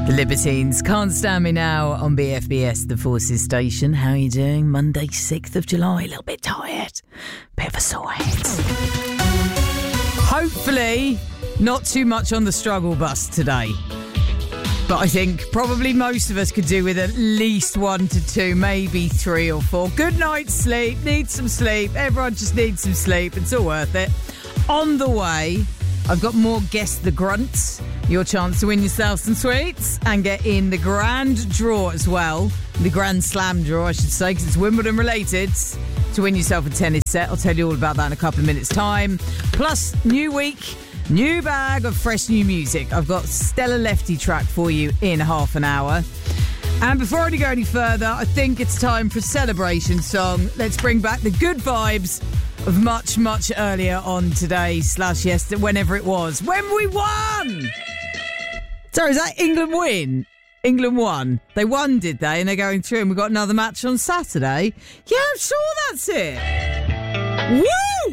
The Libertines, Can't Stand Me Now on BFBS, the Forces Station. How are you doing? Monday, 6th of July. A little bit tired. Bit of a sore head. Hopefully, not too much on the struggle bus today. But I think probably most of us could do with at least 1 to 2, maybe 3 or 4. Good night's sleep. Need some sleep. Everyone just needs some sleep. It's all worth it. On the way, I've got more Guess the Grunts. Your chance to win yourself some sweets and get in the grand draw as well. The Grand Slam draw, I should say, because it's Wimbledon related. To win yourself a tennis set. I'll tell you all about that in a couple of minutes' time. Plus, new week, new bag of fresh new music. I've got Stella Lefty track for you in half an hour. And before I go any further, I think it's time for a celebration song. Let's bring back the good vibes of much, much earlier on today / yesterday, whenever it was, when we won! Sorry, is that England win? England won. They won, did they? And they're going through, and we've got another match on Saturday. Yeah, I'm sure that's it. Woo!